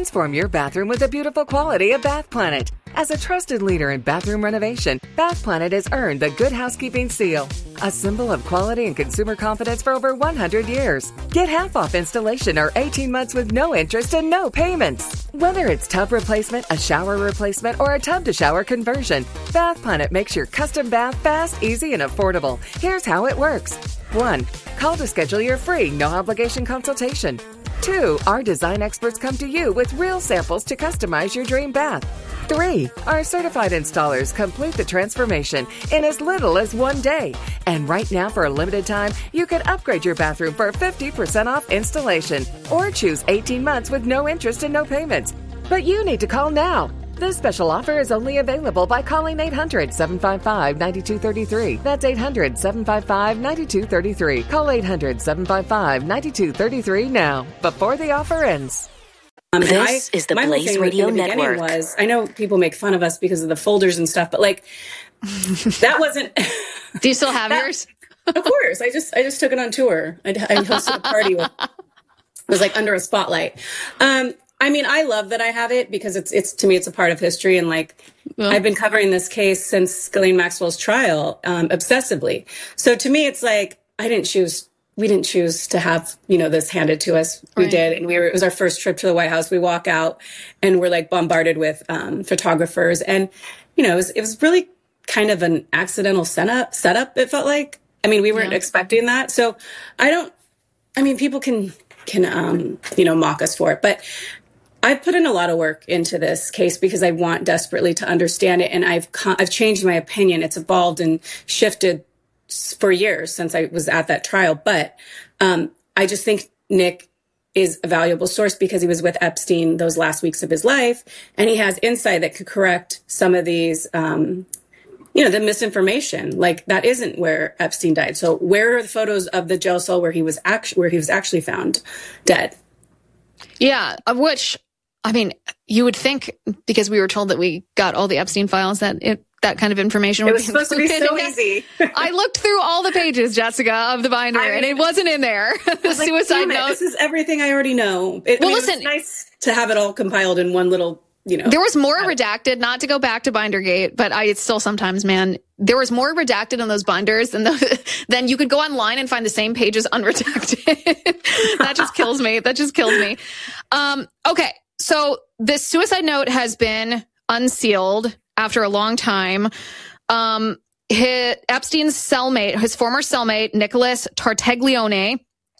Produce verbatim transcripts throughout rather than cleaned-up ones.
Transform your bathroom with the beautiful quality of Bath Planet. As a trusted leader in bathroom renovation, Bath Planet has earned the Good Housekeeping seal, a symbol of quality and consumer confidence for over one hundred years. Get half off installation or eighteen months with no interest and no payments. Whether it's tub replacement, a shower replacement, or a tub-to-shower conversion, Bath Planet makes your custom bath fast, easy, and affordable. Here's how it works. One, call to schedule your free, no-obligation consultation. Two, our design experts come to you with real samples to customize your dream bath. Three, our certified installers complete the transformation in as little as one day. And right now, for a limited time, you can upgrade your bathroom for fifty percent off installation or choose eighteen months with no interest and no payments. But you need to call now. This special offer is only available by calling eight hundred, seven five five, nine two three three. That's eight hundred, seven five five, nine two three three. Call eight hundred, seven five five, nine two three three now, before the offer ends. Um, this I, is the Blaze Radio Network. Was, I know people make fun of us because of the folders and stuff, but like, that wasn't... Do you still have that, yours? Of course. I just I just took it on tour. I, I hosted a party with... It was like under a spotlight. Um, I mean, I love that I have it because it's, it's to me, it's a part of history. And like, well, I've been covering this case since Ghislaine Maxwell's trial, um, obsessively. So to me, it's like, I didn't choose, we didn't choose to have, you know, this handed to us. We right. did. And we were, it was our first trip to the White House. We walk out and we're like bombarded with, um, photographers. And, you know, it was, it was really kind of an accidental setup, setup. It felt like, I mean, we weren't yeah. expecting that. So I don't, I mean, people can, can, um, you know, mock us for it, but I've put in a lot of work into this case because I want desperately to understand it. And I've, I've changed my opinion. It's evolved and shifted for years since I was at that trial. But, um, I just think Nick is a valuable source because he was with Epstein those last weeks of his life. And he has insight that could correct some of these, um, you know, the misinformation. Like, that isn't where Epstein died. So where are the photos of the jail cell where he was actually, where he was actually found dead? Yeah. Of which, I mean, you would think, because we were told that we got all the Epstein files, that it, that kind of information would be included. It was supposed to be so easy. I looked through all the pages, Jessica, of the binder, I mean, and it wasn't in there. The like, suicide note. This is everything I already know. It, well, I mean, listen, it was nice to have it all compiled in one little, you know. There was more redacted, not to go back to Bindergate, but I it's still sometimes, man, there was more redacted on those binders than the, than you could go online and find the same pages unredacted. That just kills me. That just kills me. Um, okay. So this suicide note has been unsealed after a long time. Um, his, Epstein's cellmate, his former cellmate, Nicholas Tartaglione,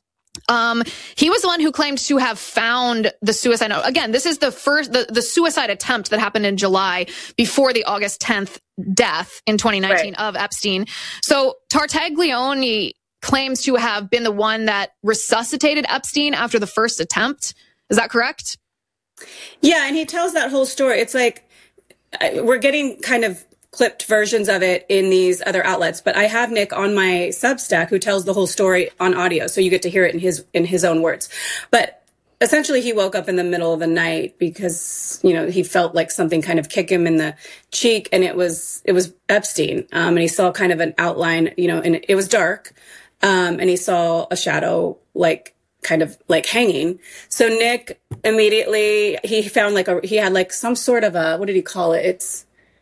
um, he was the one who claimed to have found the suicide note. Again, this is the first, the, the suicide attempt that happened in July before the August tenth death in twenty nineteen right. of Epstein. So Tartaglione claims to have been the one that resuscitated Epstein after the first attempt. Is that correct? Yeah, and he tells that whole story. It's like, we're getting kind of clipped versions of it in these other outlets, but I have Nick on my Substack who tells the whole story on audio, so you get to hear it in his in his own words. But essentially, he woke up in the middle of the night because, you know, he felt like something kind of kick him in the cheek, and it was it was Epstein, um, and he saw kind of an outline, you know, and it was dark, um, and he saw a shadow like. kind of like hanging. So Nick immediately, he found like a, he had like some sort of a, what did he call it? It's,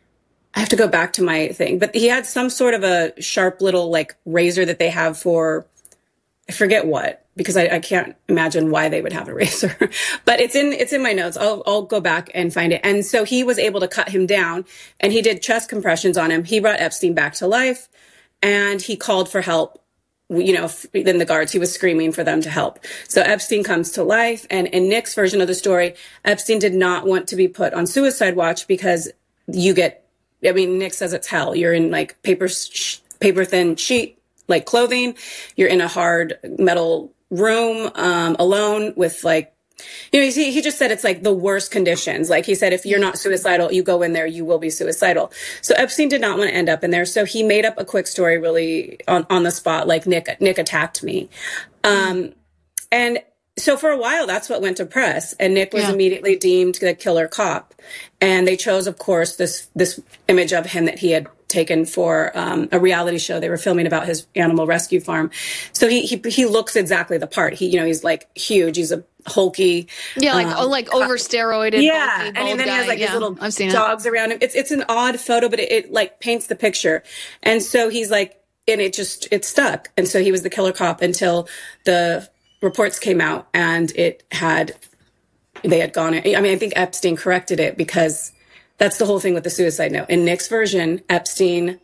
I have to go back to my thing, but he had some sort of a sharp little like razor that they have for, I forget what, because I, I can't imagine why they would have a razor, but it's in, it's in my notes. I'll, I'll go back and find it. And so he was able to cut him down and he did chest compressions on him. He brought Epstein back to life and he called for help. You know, then the guards, he was screaming for them to help. So Epstein comes to life. And in Nick's version of the story, Epstein did not want to be put on suicide watch because you get, I mean, Nick says it's hell. You're in like paper, sh- paper thin sheet, like clothing. You're in a hard metal room, um, alone with like, you know, he, he just said it's like the worst conditions. Like he said, if you're not suicidal, you go in there, you will be suicidal. So Epstein did not want to end up in there. So he made up a quick story really on, on the spot, like Nick, Nick attacked me. Um, and so for a while, that's what went to press. And Nick was yeah. immediately deemed the killer cop. And they chose, of course, this, this image of him that he had taken for um, a reality show. They were filming about his animal rescue farm. So he, he, he looks exactly the part. He, you know, he's like huge. He's a hulky. Yeah. Like, um, oh, like over steroided. Yeah. Bulky, And, and then guy. he has like yeah, his little I've seen dogs it. around him. It's, it's an odd photo, but it, it like paints the picture. And so he's like, and it just, it stuck. And so he was the killer cop until the reports came out and it had, they had gone, I mean, I think Epstein corrected it because that's the whole thing with the suicide note. In Nick's version, Epstein,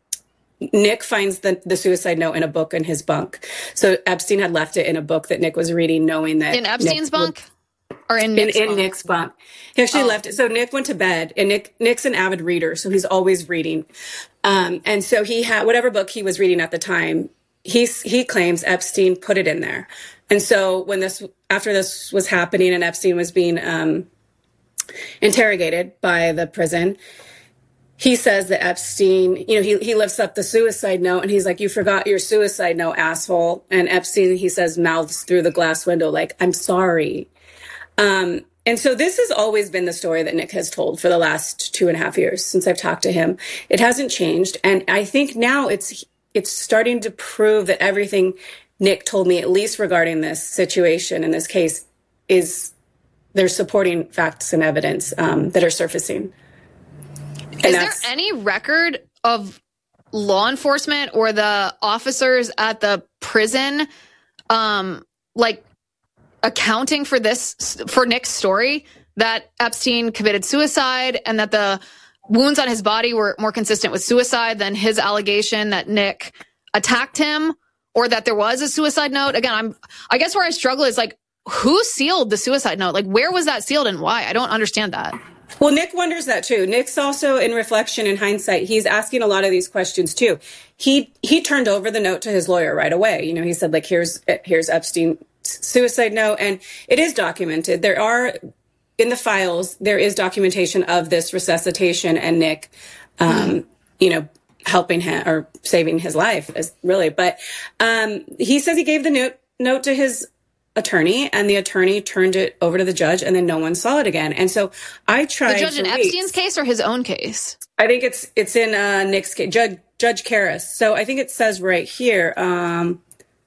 Nick finds the, the suicide note in a book in his bunk. So Epstein had left it in a book that Nick was reading, knowing that In Epstein's Nick bunk? Would, or in Nick's in, in bunk? Nick's bunk. He actually Oh. left it. So Nick went to bed and Nick, Nick's an avid reader. So he's always reading. Um, and so he had whatever book he was reading at the time, he's, he claims Epstein put it in there. And so when this, after this was happening and Epstein was being, um, interrogated by the prison, he says that Epstein, you know, he, he lifts up the suicide note and he's like, you forgot your suicide note, asshole. And Epstein, he says, mouths through the glass window, like, I'm sorry. Um, and so this has always been the story that Nick has told for the last two and a half years since I've talked to him. It hasn't changed. And I think now it's, it's starting to prove that everything Nick told me, at least regarding this situation in this case, is there's supporting facts and evidence um, that are surfacing. And Is there any record of law enforcement or the officers at the prison, um, like accounting for this, for Nick's story, that Epstein committed suicide and that the wounds on his body were more consistent with suicide than his allegation that Nick attacked him, or that there was a suicide note? Again, I'm, I guess where I struggle is like, who sealed the suicide note? Like, where was that sealed and why? I don't understand that. Well, Nick wonders that too. Nick's also, in reflection, in hindsight, he's asking a lot of these questions too. He he turned over the note to his lawyer right away. You know, he said, like, here's here's Epstein's suicide note, and it is documented. There are, in the files, there is documentation of this resuscitation and Nick, um, mm-hmm. you know, helping him or saving his life, is really. But um, he says he gave the note note to his attorney, and the attorney turned it over to the judge, and then no one saw it again. And so I tried. The judge in Epstein's case or his own case? I think it's it's in uh, Nick's case, Judge Judge Karras. So I think it says right here. Um,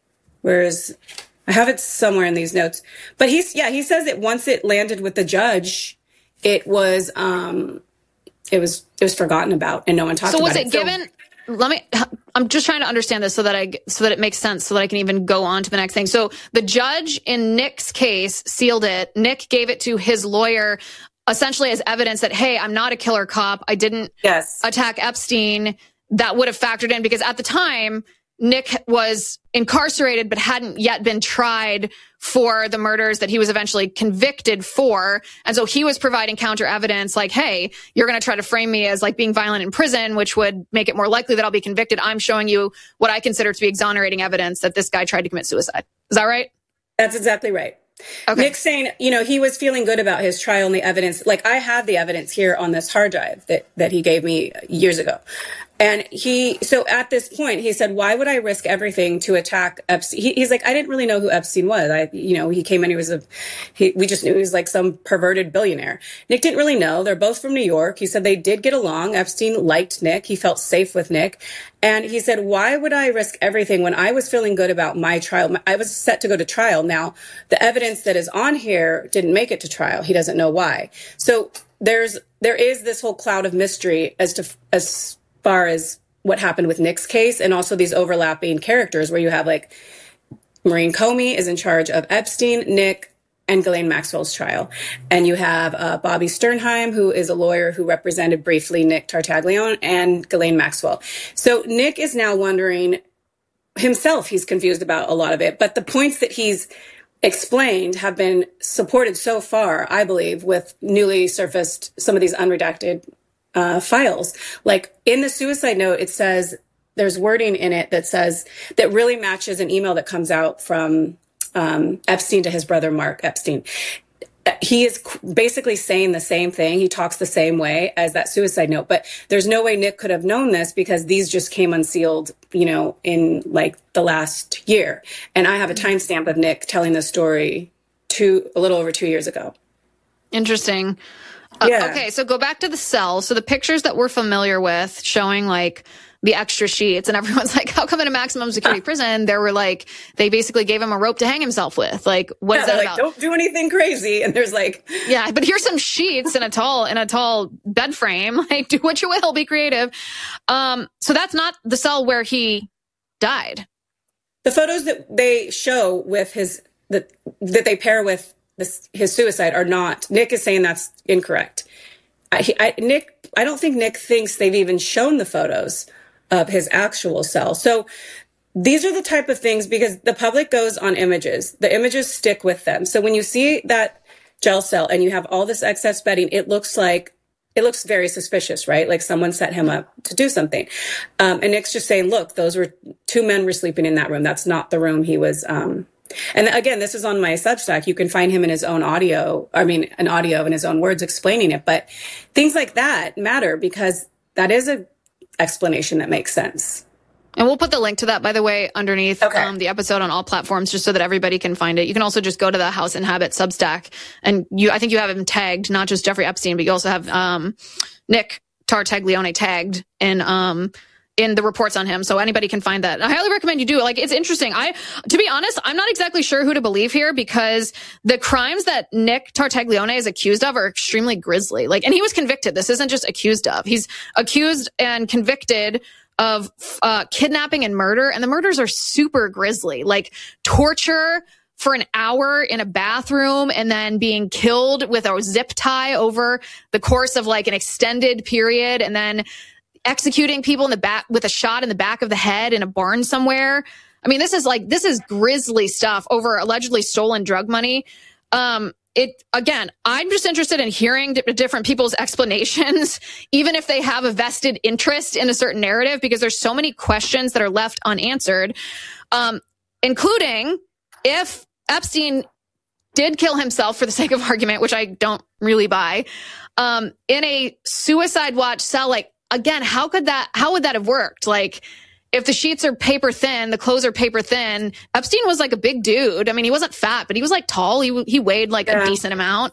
whereas I have it somewhere in these notes, but he's yeah he says that once it landed with the judge, it was um, it was it was forgotten about, and no one talked so about it. So was it given? So, let me, I'm just trying to understand this so that I, so that it makes sense, so that I can even go on to the next thing. So the judge in Nick's case sealed it. Nick gave it to his lawyer essentially as evidence that, hey, I'm not a killer cop. I didn't yes. attack Epstein. That would have factored in because at the time, Nick was incarcerated but hadn't yet been tried for the murders that he was eventually convicted for. And so he was providing counter evidence like, hey, you're going to try to frame me as like being violent in prison, which would make it more likely that I'll be convicted. I'm showing you what I consider to be exonerating evidence that this guy tried to commit suicide. Is that right? That's exactly right. Okay. Nick's saying, you know, he was feeling good about his trial and the evidence. Like, I have the evidence here on this hard drive that, that he gave me years ago. And he, so at this point, he said, why would I risk everything to attack Epstein? He, he's like, I didn't really know who Epstein was. I, you know, he came in, he was a, he, we just knew he was like some perverted billionaire. Nick didn't really know. They're both from New York. He said they did get along. Epstein liked Nick. He felt safe with Nick. And he said, why would I risk everything when I was feeling good about my trial? I was set to go to trial. Now, the evidence that is on here didn't make it to trial. He doesn't know why. So there's, there is this whole cloud of mystery as to, as far as what happened with Nick's case, and also these overlapping characters where you have like Maureen Comey is in charge of Epstein, Nick, and Ghislaine Maxwell's trial. And you have uh, Bobby Sternheim, who is a lawyer who represented briefly Nick Tartaglione and Ghislaine Maxwell. So Nick is now wondering himself, he's confused about a lot of it, but the points that he's explained have been supported so far, I believe, with newly surfaced some of these unredacted Uh, files. Like in the suicide note, it says there's wording in it that says that really matches an email that comes out from um, Epstein to his brother, Mark Epstein. He is basically saying the same thing. He talks the same way as that suicide note, but there's no way Nick could have known this because these just came unsealed, you know, in like the last year. And I have a timestamp of Nick telling the story two, a little over two years ago. Interesting. Yeah. Uh, okay, so go back to the cell. So the pictures that we're familiar with showing like the extra sheets, and everyone's like, how come in a maximum security prison there were like, they basically gave him a rope to hang himself with? Like, what yeah, is that like, about? Don't do anything crazy. And there's like, yeah, but here's some sheets in a tall, in a tall bed frame. Like, do what you will, be creative. Um, so that's not the cell where he died. The photos that they show with his, that, that they pair with this, his suicide are not, Nick is saying that's incorrect. I, he, I, Nick, I don't think Nick thinks they've even shown the photos of his actual cell. So these are the type of things, because the public goes on images. The images stick with them. So when you see that jail cell and you have all this excess bedding, it looks like, it looks very suspicious, right? Like someone set him up to do something. Um, and Nick's just saying, look, those were two men were sleeping in that room. That's not the room he was. Um, and again, this is on my Substack. You can find him in his own audio. I mean, an audio in his own words explaining it. But things like that matter, because that is a explanation that makes sense. And we'll put the link to that, by the way, underneath okay. um, the episode on all platforms, just so that everybody can find it. You can also just go to the House and Habit Substack, and you, I think you have him tagged, not just Jeffrey Epstein, but you also have um, Nick Tartaglione tagged in um, in the reports on him, so anybody can find that. I highly recommend you do it. Like, it's interesting. I, to be honest, I'm not exactly sure who to believe here, because the crimes that Nick Tartaglione is accused of are extremely grisly. Like, and he was convicted. This isn't just accused of. He's accused and convicted of uh, kidnapping and murder, and the murders are super grisly. Like, torture for an hour in a bathroom and then being killed with a zip tie over the course of like an extended period, and then executing people in the back with a shot in the back of the head in a barn somewhere. I mean, this is like, this is grisly stuff over allegedly stolen drug money. Um, it, again, I'm just interested in hearing d- different people's explanations, even if they have a vested interest in a certain narrative, because there's so many questions that are left unanswered, um, including if Epstein did kill himself for the sake of argument, which I don't really buy, um, in a suicide watch cell. Like, again, how could that, how would that have worked? Like, if the sheets are paper thin, the clothes are paper thin. Epstein was like a big dude. I mean, he wasn't fat, but he was like tall. He he weighed like yeah. a decent amount.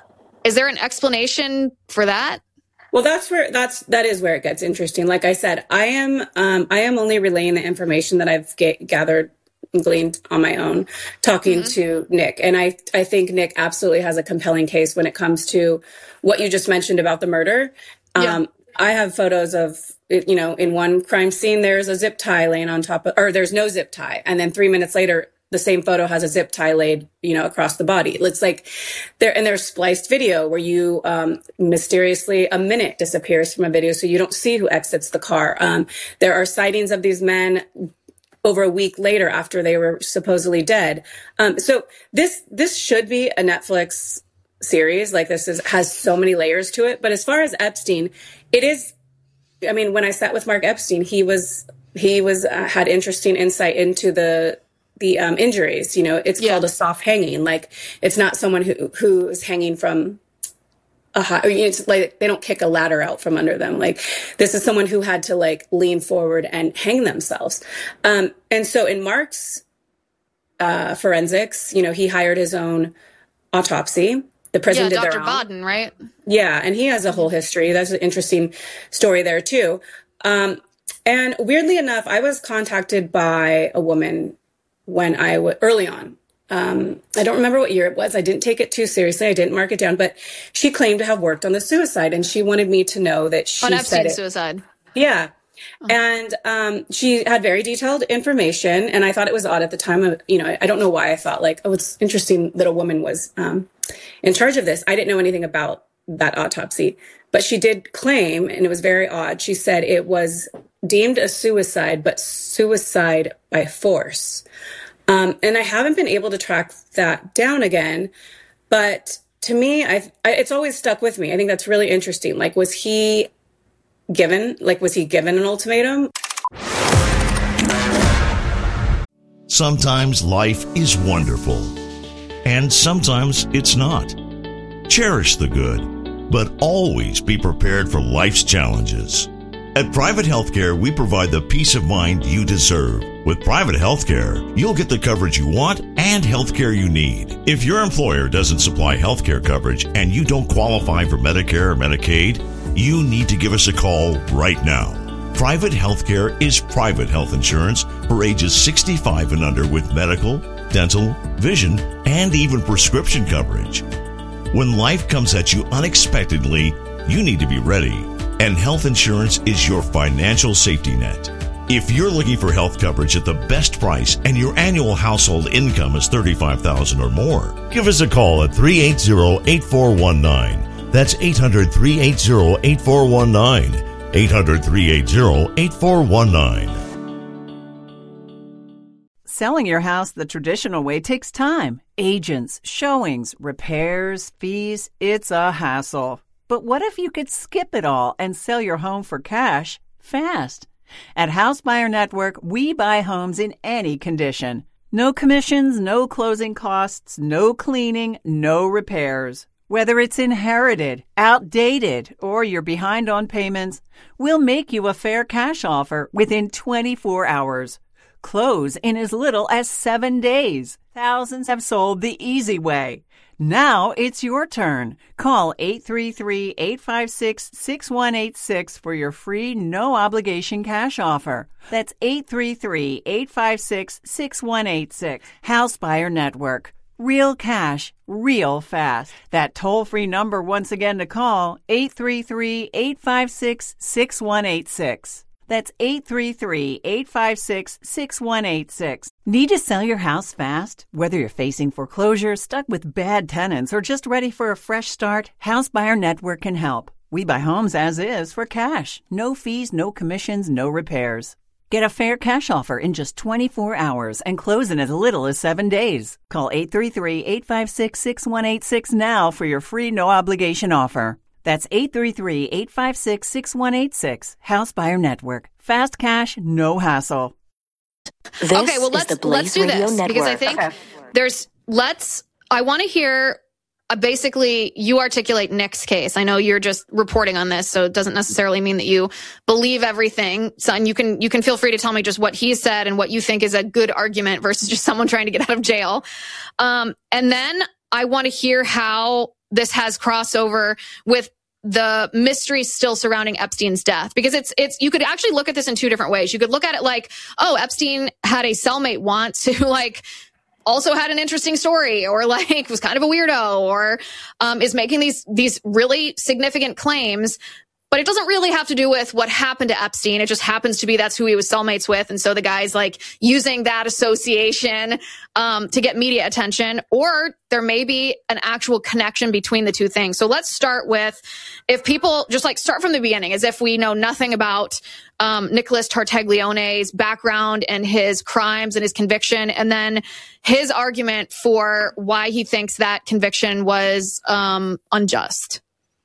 Is there an explanation for that? Well, that's where that's that is where it gets interesting. Like I said, I am um, I am only relaying the information that I've ga- gathered and gleaned on my own, talking mm-hmm. to Nick, and I I think Nick absolutely has a compelling case when it comes to what you just mentioned about the murder. Yeah. Um, I have photos of, you know, in one crime scene, there's a zip tie laying on top of, or there's no zip tie. And then three minutes later, the same photo has a zip tie laid, you know, across the body. It's like there, and there's spliced video where you, um, mysteriously a minute disappears from a video. So you don't see who exits the car. Um, there are sightings of these men over a week later after they were supposedly dead. Um, so this, this should be a Netflix series. Like, this is, has so many layers to it. But as far as Epstein, it is, I mean, when I sat with Mark Epstein, he was, he was, uh, had interesting insight into the, the, um, injuries. You know, it's yeah. called a soft hanging. Like, it's not someone who, who is hanging from a high, it's like, they don't kick a ladder out from under them. Like, this is someone who had to like lean forward and hang themselves. Um, and so in Mark's, uh, forensics, you know, he hired his own autopsy. The prison yeah, did Doctor their own. Baden, right? Yeah, and he has a whole history. That's an interesting story there, too. Um, and weirdly enough, I was contacted by a woman when I was early on. Um, I don't remember what year it was. I didn't take it too seriously. I didn't mark it down. But she claimed to have worked on the suicide, and she wanted me to know that she on said Epstein's it. suicide. Yeah. And um, she had very detailed information, and I thought it was odd at the time. You know, I don't know why I thought like, oh, it's interesting that a woman was um, in charge of this. I didn't know anything about that autopsy, but she did claim, and it was very odd. She said it was deemed a suicide, but suicide by force. Um, and I haven't been able to track that down again, but to me, I've, I, it's always stuck with me. I think that's really interesting. Like, was he given, like, was he given an ultimatum? Sometimes life is wonderful, and sometimes it's not. Cherish the good, but always be prepared for life's challenges. At Private Healthcare, we provide the peace of mind you deserve. With Private Healthcare, you'll get the coverage you want and healthcare you need. If your employer doesn't supply healthcare coverage and you don't qualify for Medicare or Medicaid, you need to give us a call right now. Private Healthcare is private health insurance for ages sixty-five and under with medical, dental, vision, and even prescription coverage. When life comes at you unexpectedly, you need to be ready. And health insurance is your financial safety net. If you're looking for health coverage at the best price and your annual household income is thirty-five thousand dollars or more, give us a call at three eight zero, eight four one nine. That's eight hundred, three eight zero, eight four one nine. eight hundred, three eight zero, eight four one nine. Selling your house the traditional way takes time. Agents, showings, repairs, fees. It's a hassle. But what if you could skip it all and sell your home for cash fast? At House Buyer Network, we buy homes in any condition. No commissions, no closing costs, no cleaning, no repairs. Whether it's inherited, outdated, or you're behind on payments, we'll make you a fair cash offer within twenty-four hours. Close in as little as seven days. Thousands have sold the easy way. Now it's your turn. Call eight three three, eight five six, six one eight six for your free no-obligation cash offer. That's eight three three, eight five six, six one eight six. House Buyer Network. Real cash, real fast. That toll-free number once again to call, eight three three, eight five six, six one eight six. That's eight three three, eight five six, six one eight six. Need to sell your house fast? Whether you're facing foreclosure, stuck with bad tenants, or just ready for a fresh start, House Buyer Network can help. We buy homes as is for cash. No fees, no commissions, no repairs. Get a fair cash offer in just twenty-four hours and close in as little as seven days. Call eight three three, eight five six, six one eight six now for your free no-obligation offer. That's eight three three, eight five six, six one eight six. House Buyer Network. Fast cash, no hassle. This okay, well, let's, let's do Radio this Network. because I think Okay. there's, let's, I want to hear uh, basically you articulate Nick's case. I know you're just reporting on this, so it doesn't necessarily mean that you believe everything. So, and you can, you can feel free to tell me just what he said and what you think is a good argument versus just someone trying to get out of jail. Um, and then I want to hear how this has crossover with the mystery still surrounding Epstein's death, because it's, it's, you could actually look at this in two different ways. You could look at it like, oh, Epstein had a cellmate once who like also had an interesting story, or like was kind of a weirdo, or um, is making these, these really significant claims. But it doesn't really have to do with what happened to Epstein. It just happens to be that's who he was cellmates with. And so the guy's like using that association um, to get media attention. Or there may be an actual connection between the two things. So let's start with, if people just like start from the beginning, as if we know nothing about um, Nicholas Tartaglione's background and his crimes and his conviction, and then his argument for why he thinks that conviction was um, unjust.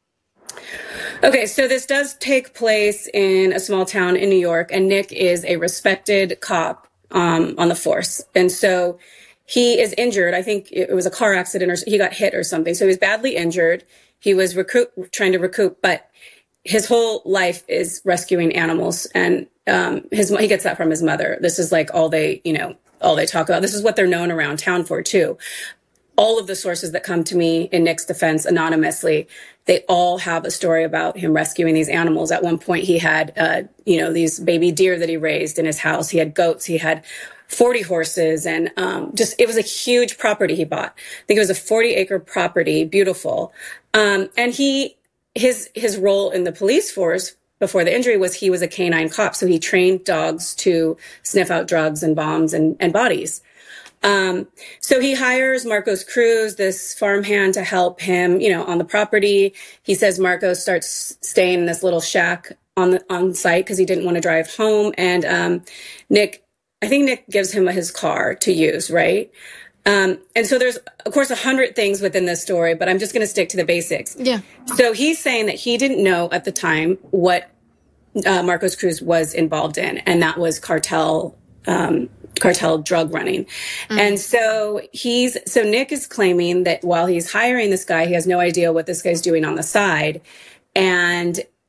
Okay, so this does take place in a small town in New York, and Nick is a respected cop um, on the force. And so he is injured. I think it was a car accident, or he got hit or something. So he was badly injured. He was recruit, trying to recoup, but his whole life is rescuing animals. And um, his he gets that from his mother. This is like all they, you know, all they talk about. This is what they're known around town for, too. All of the sources that come to me in Nick's defense anonymously, they all have a story about him rescuing these animals. At one point, he had, uh, you know, these baby deer that he raised in his house. He had goats. He had forty horses, and um, just it was a huge property he bought. I think it was a forty acre property, beautiful. Um, and he, his his role in the police force before the injury was he was a canine cop, so he trained dogs to sniff out drugs and bombs and, and bodies. Um, so he hires Marcos Cruz, this farmhand, to help him, you know, on the property. He says Marcos starts staying in this little shack on the, on site because he didn't want to drive home. And, um, Nick, I think Nick gives him his car to use, right? Um, and so there's, of course, a hundred things within this story, but I'm just going to stick to the basics. Yeah. So he's saying that he didn't know at the time what, uh, Marcos Cruz was involved in, and that was cartel, um, cartel drug running. Mm. And so he's, so Nick is claiming that while he's hiring this guy, he has no idea what this guy's doing on the side. And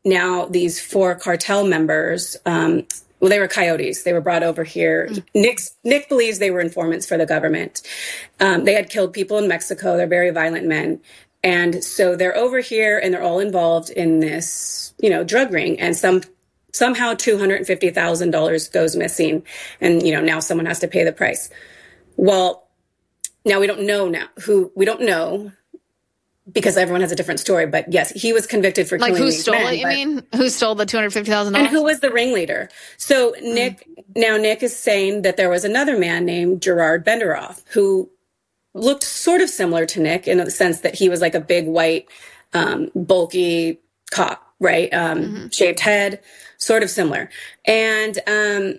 now these four cartel members, um, well, they were coyotes. They were brought over here. Nick's, Nick believes they were informants for the government. Um, they had killed people in Mexico. They're very violent men. And so they're over here and they're all involved in this, you know, drug ring. And some somehow two hundred fifty thousand dollars goes missing. And, you know, now someone has to pay the price. Well, now we don't know now who, we don't know because everyone has a different story. But yes, he was convicted for like killing who these stole men, it, you but, mean? Who stole the two hundred fifty thousand dollars? and who was the ringleader? So Nick, mm. now Nick is saying that there was another man named Gerard Benderoff who looked sort of similar to Nick in the sense that he was like a big white, um, bulky cop, right? Um, mm-hmm. Shaved head, sort of similar. And um,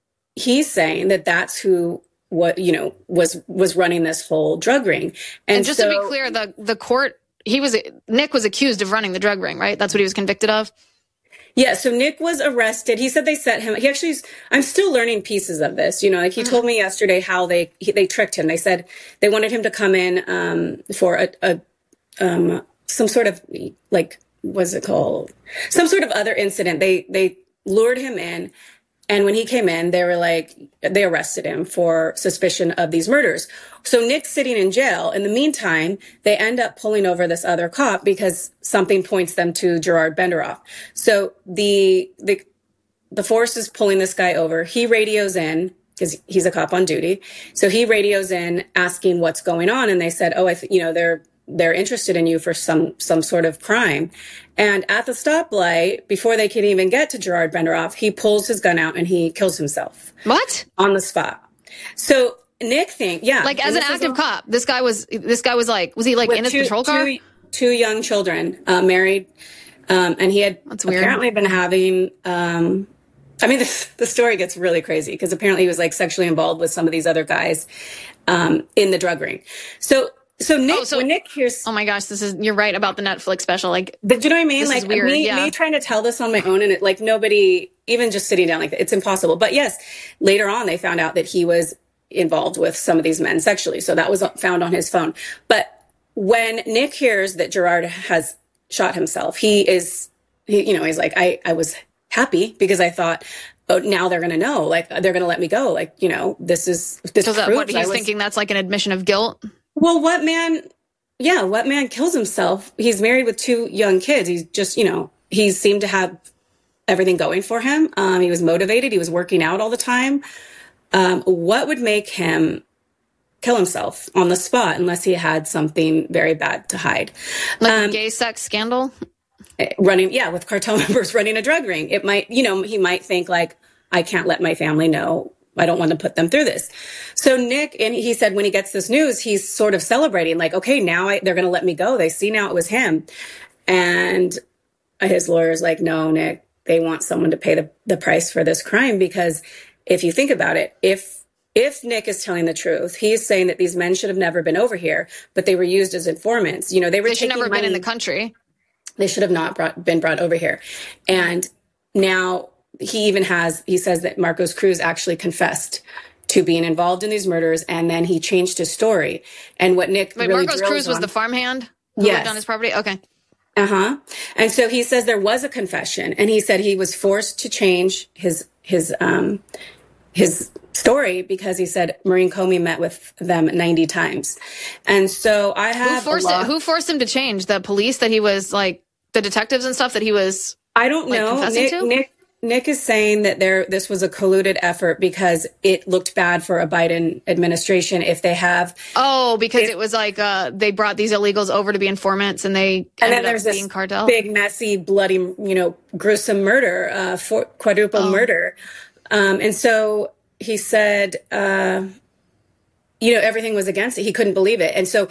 he's saying that that's who, what you know, was was running this whole drug ring. And, and just so, to be clear, the the court, he was Nick was accused of running the drug ring, right? That's what he was convicted of. Yeah, so Nick was arrested. He said they set him. He actually, I'm still learning pieces of this. You know, like he told me yesterday how they he, they tricked him. They said they wanted him to come in um, for a, a um, some sort of like what's it called? Some sort of other incident. They they lured him in, and when he came in, they were like they arrested him for suspicion of these murders. So Nick's sitting in jail. In the meantime, they end up pulling over this other cop because something points them to Gerard Benderoff. So the the the force is pulling this guy over. He radios in because he's a cop on duty. So he radios in asking what's going on, and they said, "Oh, I th- you know they're they're interested in you for some some sort of crime." And at the stoplight, before they can even get to Gerard Benderoff, he pulls his gun out and he kills himself. What? On the spot. So Nick think, yeah. Like as an active cop, this guy was, this guy was like, was he like in his two, patrol car? Two, two young children, uh, married. Um, and he had That's weird. apparently been having, um, I mean, the, the story gets really crazy because apparently he was like sexually involved with some of these other guys, um, in the drug ring. So, so Nick, oh, so, when Nick hears, oh my gosh, this is, you're right about the Netflix special. Like, do you know what I mean? This Like is weird, me, yeah. me trying to tell this on my own and it, like nobody, even just sitting down like that, it's impossible. But yes, later on, they found out that he was involved with some of these men sexually. So that was found on his phone. But when Nick hears that Gerard has shot himself, he is, he, you know, he's like, I, I was happy because I thought, oh, now they're going to know, like, they're going to let me go. Like, you know, this is, this so that proves what he's I was, thinking that's like an admission of guilt. Well, what man, yeah, what man kills himself? He's married with two young kids. He's just, you know, he seemed to have everything going for him. Um, he was motivated. He was working out all the time. Um, what would make him kill himself on the spot unless he had something very bad to hide? Like um, a gay sex scandal? Running, yeah, with cartel members running a drug ring. It might, you know, he might think like, I can't let my family know. I don't want to put them through this. So Nick, and he said when he gets this news, he's sort of celebrating like, okay, now I, they're going to let me go. They see now it was him. And his lawyer's like, no, Nick, they want someone to pay the, the price for this crime because if you think about it, if if Nick is telling the truth, he's saying that these men should have never been over here, but they were used as informants. You know, they were They should taking never money. been in the country. They should have not brought, been brought over here. And now he even has, he says that Marcos Cruz actually confessed to being involved in these murders, and then he changed his story. And what Nick Wait, really Marcos drills Cruz was on- the farmhand who Yes. lived on his property? Okay. Uh-huh. And so he says there was a confession, and he said he was forced to change his his um his story because he said Maureen Comey met with them ninety times. And so I have Who forced a lot- it? Who forced him to change? The police that he was like, the detectives and stuff that he was I don't like, know. confessing Nick, to? Nick Nick is saying that there this was a colluded effort because it looked bad for a Biden administration if they have Oh, because If- it was like uh, they brought these illegals over to be informants, and they and ended then there's up this being cartel. big, messy, bloody, you know, gruesome murder, uh, for, quadruple Oh. murder. Um, and so he said, uh, you know, everything was against it. He couldn't believe it. And so,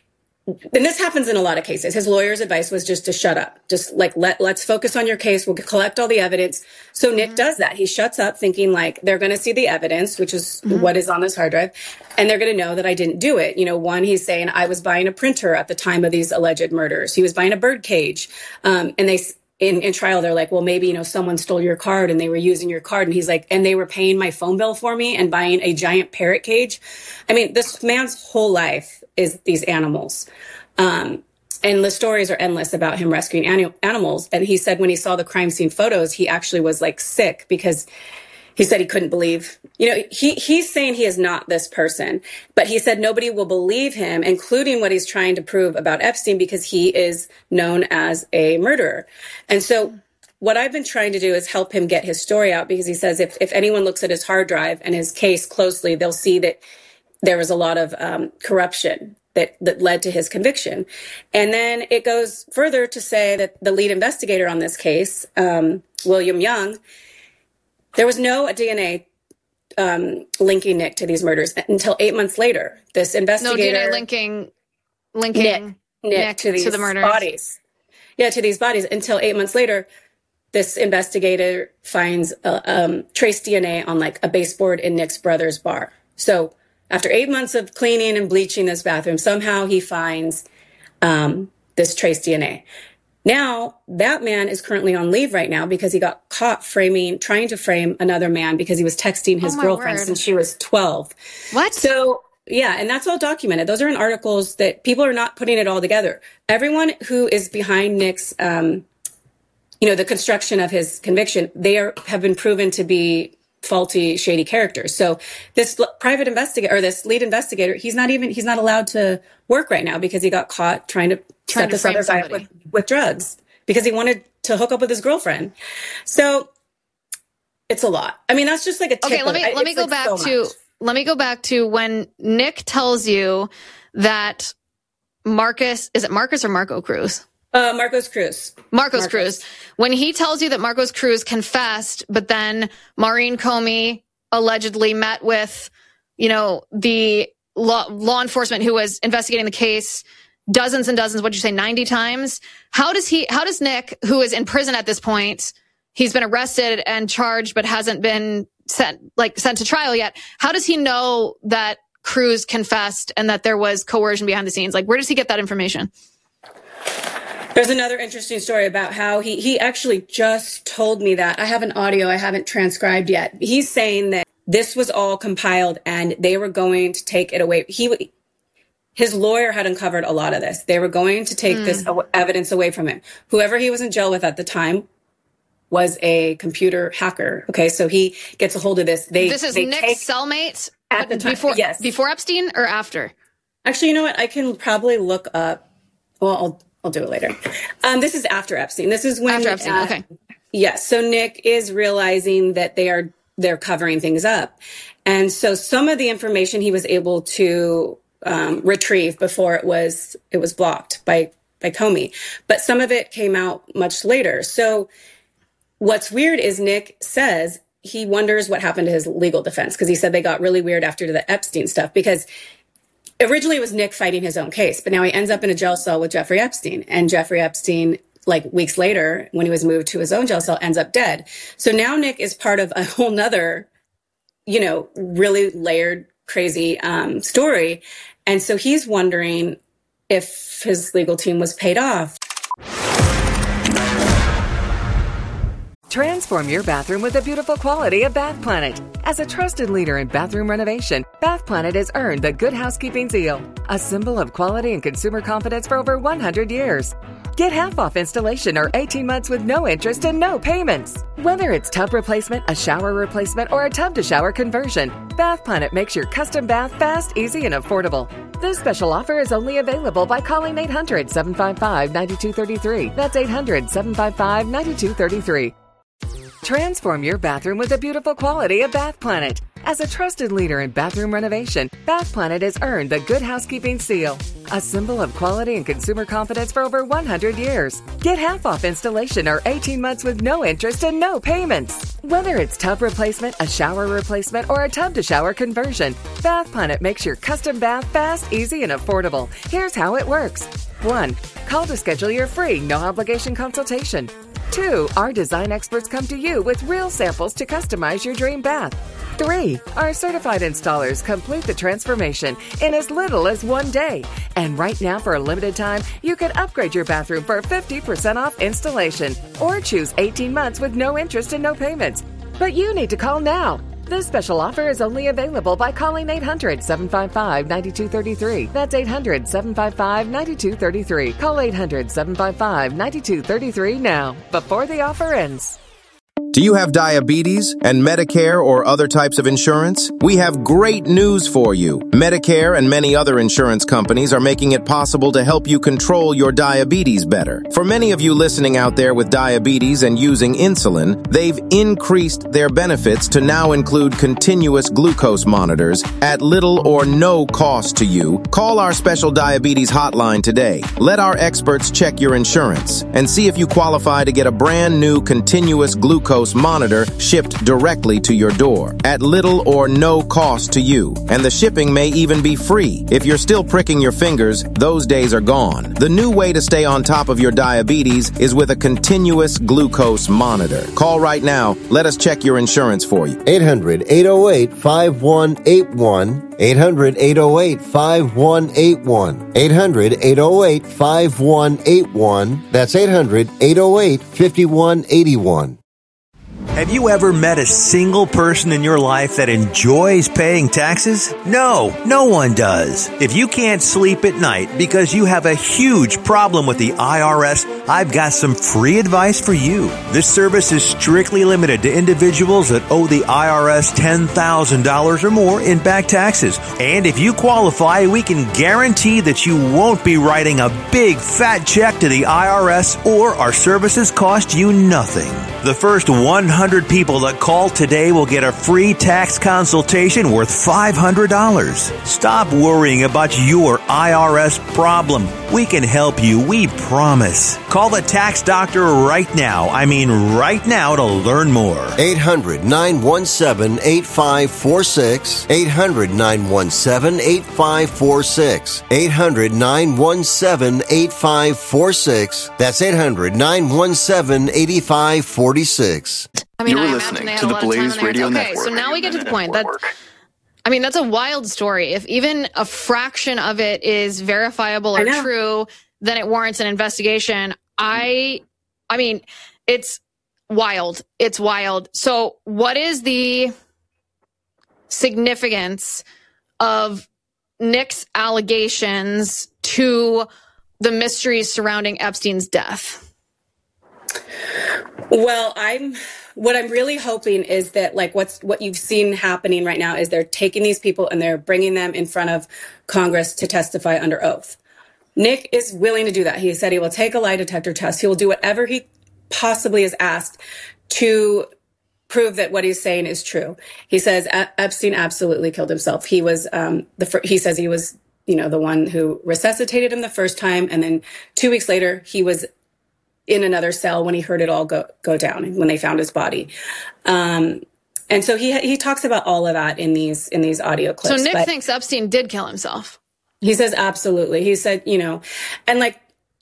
and this happens in a lot of cases. His lawyer's advice was just to shut up. Just like, let, let's focus on your case. We'll collect all the evidence. So Nick Mm-hmm. does that. He shuts up thinking like they're going to see the evidence, which is Mm-hmm. what is on this hard drive. And they're going to know that I didn't do it. You know, one, he's saying I was buying a printer at the time of these alleged murders. He was buying a bird cage. Um, and they, in, in trial, they're like, well, maybe, you know, someone stole your card and they were using your card. And he's like, and they were paying my phone bill for me and buying a giant parrot cage. I mean, this man's whole life is these animals. Um, and the stories are endless about him rescuing ani- animals. And he said when he saw the crime scene photos, he actually was like sick because he said he couldn't believe, you know, he, he's saying he is not this person, but he said nobody will believe him, including what he's trying to prove about Epstein, because he is known as a murderer. And so what I've been trying to do is help him get his story out, because he says if, if anyone looks at his hard drive and his case closely, they'll see that there was a lot of um, corruption that, that led to his conviction. And then it goes further to say that the lead investigator on this case, um, William Young, there was no D N A um, linking Nick to these murders until eight months later. This investigator... No D N A linking, linking Nick, Nick, Nick to these to the murders. bodies. Yeah, to these bodies. Until eight months later, this investigator finds uh, um, trace D N A on like a baseboard in Nick's brother's bar. So after eight months of cleaning and bleaching this bathroom, somehow he finds um, this trace D N A. Now, that man is currently on leave right now because he got caught framing, trying to frame another man because he was texting his Oh, my girlfriend word. since she was twelve. What? So, yeah, and that's all documented. Those are in articles that people are not putting it all together. Everyone who is behind Nick's, um, you know, the construction of his conviction, they are, have been proven to be faulty, shady characters. So this l- private investigator, or this lead investigator, he's not even, he's not allowed to work right now because he got caught trying to Trying set to this frame other guy up somebody. with, with drugs because he wanted to hook up with his girlfriend. So it's a lot. I mean, that's just like a tip Okay, let of me it. let me It's go like back so to much. let me go back to when Nick tells you that Marcus, is it Marcus or Marco Cruz? Uh, Marcos Cruz. Marcos, Marcos. Cruz. When he tells you that Marcos Cruz confessed, but then Maureen Comey allegedly met with, you know, the law, law enforcement who was investigating the case dozens and dozens, what'd you say, ninety times? How does he, how does Nick, who is in prison at this point, he's been arrested and charged, but hasn't been sent, like sent to trial yet. How does he know that Cruz confessed and that there was coercion behind the scenes? Like, where does he get that information? There's another interesting story about how he, he actually just told me that. I have an audio I haven't transcribed yet. He's saying that this was all compiled and they were going to take it away. He, his lawyer had uncovered a lot of this. They were going to take mm. this evidence away from him. Whoever he was in jail with at the time was a computer hacker. Okay, so he gets a hold of this. They, this is they Nick's cellmate at the time. Before, yes. Before Epstein or after? Actually, you know what? I can probably look up. Well, I'll I'll do it later. Um, this is after Epstein. This is when after Epstein. Uh, okay. Yes. So Nick is realizing that they are they're covering things up, and so some of the information he was able to um, retrieve before it was it was blocked by by Comey, but some of it came out much later. So what's weird is Nick says he wonders what happened to his legal defense, because he said they got really weird after the Epstein stuff, because originally it was Nick fighting his own case, but now he ends up in a jail cell with Jeffrey Epstein, and Jeffrey Epstein, like weeks later, when he was moved to his own jail cell, ends up dead. So now Nick is part of a whole nother, you know, really layered, crazy um, story. And so he's wondering if his legal team was paid off. Transform your bathroom with the beautiful quality of Bath Planet. As a trusted leader in bathroom renovation, Bath Planet has earned the Good Housekeeping seal, a symbol of quality and consumer confidence for over one hundred years. Get half off installation or eighteen months with no interest and no payments. Whether it's tub replacement, a shower replacement, or a tub-to-shower conversion, Bath Planet makes your custom bath fast, easy, and affordable. This special offer is only available by calling eight hundred, seven five five, nine two three three. That's eight hundred, seven five five, nine two three three. Transform your bathroom with the beautiful quality of Bath Planet. As a trusted leader in bathroom renovation, Bath Planet has earned the Good Housekeeping seal, a symbol of quality and consumer confidence for over one hundred years. Get half off installation or eighteen months with no interest and no payments. Whether it's tub replacement, a shower replacement, or a tub-to-shower conversion, Bath Planet makes your custom bath fast, easy, and affordable. Here's how it works. One, call to schedule your free, no-obligation consultation. Two, our design experts come to you with real samples to customize your dream bath. Three, our certified installers complete the transformation in as little as one day. And right now, for a limited time, you can upgrade your bathroom for fifty percent off installation or choose eighteen months with no interest and no payments. But you need to call now. This special offer is only available by calling eight hundred, seven five five, nine two three three. That's eight hundred, seven five five, nine two three three. Call eight hundred, seven five five, nine two three three now, before the offer ends. Do you have diabetes and Medicare or other types of insurance? We have great news for you. Medicare and many other insurance companies are making it possible to help you control your diabetes better. For many of you listening out there with diabetes and using insulin, they've increased their benefits to now include continuous glucose monitors at little or no cost to you. Call our special diabetes hotline today. Let our experts check your insurance and see if you qualify to get a brand new continuous glucose monitor shipped directly to your door at little or no cost to you. And the shipping may even be free. If you're still pricking your fingers, those days are gone. The new way to stay on top of your diabetes is with a continuous glucose monitor. Call right now. Let us check your insurance for you. eight hundred, eight oh eight, five one eight one. eight hundred, eight oh eight, five one eight one. eight hundred, eight oh eight, five one eight one. That's eight hundred, eight oh eight, five one eight one. Have you ever met a single person in your life that enjoys paying taxes? No, no one does. If you can't sleep at night because you have a huge problem with the I R S, I've got some free advice for you. This service is strictly limited to individuals that owe the I R S ten thousand dollars or more in back taxes. And if you qualify, we can guarantee that you won't be writing a big fat check to the I R S, or our services cost you nothing. The first one hundred people that call today will get a free tax consultation worth five hundred dollars. Stop worrying about your I R S problem. We can help you, we promise. Call the tax doctor right now. I mean right now to learn more. eight hundred, nine one seven, eight five four six. eight hundred, nine one seven, eight five four six. eight hundred, nine one seven, eight five four six. That's eight hundred, nine one seven, eight five four six. I mean, You're I listening they to the Blaze Radio okay, Network. so now we get to the point that, I mean, that's a wild story. If even a fraction of it is verifiable or true, then it warrants an investigation. I, I mean, it's wild. It's wild. So what is the significance of Nick's allegations to the mysteries surrounding Epstein's death? Well, I'm what I'm really hoping is that, like, what's what you've seen happening right now is they're taking these people and they're bringing them in front of Congress to testify under oath. Nick is willing to do that. He said he will take a lie detector test. He will do whatever he possibly is asked to prove that what he's saying is true. He says Epstein absolutely killed himself. He was um, the fir- he says he was, you know, the one who resuscitated him the first time, and then two weeks later he was in another cell when he heard it all go go down, when they found his body. Um, and so he he talks about all of that in these in these audio clips. So Nick thinks Epstein did kill himself. He says absolutely. He said, you know, and like